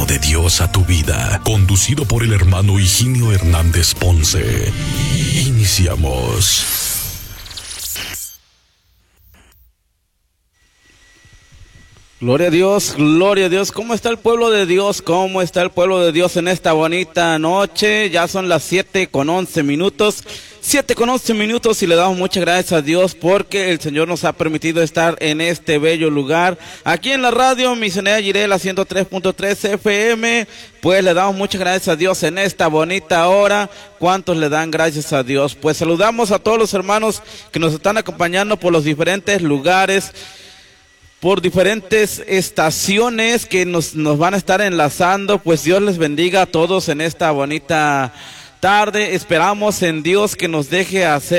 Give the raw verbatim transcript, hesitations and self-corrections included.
de Dios a tu vida, conducido por el hermano Higinio Hernández Ponce. Iniciamos. Gloria a Dios, gloria a Dios. ¿Cómo está el pueblo de Dios? ¿Cómo está el pueblo de Dios en esta bonita noche? Ya son las siete con once minutos. siete con once minutos y le damos muchas gracias a Dios porque el Señor nos ha permitido estar en este bello lugar. Aquí en la radio Misionera Jireh, la ciento tres punto tres F M. Pues le damos muchas gracias a Dios en esta bonita hora. ¿Cuántos le dan gracias a Dios? Pues saludamos a todos los hermanos que nos están acompañando por los diferentes lugares, por diferentes estaciones que nos, nos van a estar enlazando. Pues Dios les bendiga a todos en esta bonita tarde. Esperamos en Dios que nos deje hacer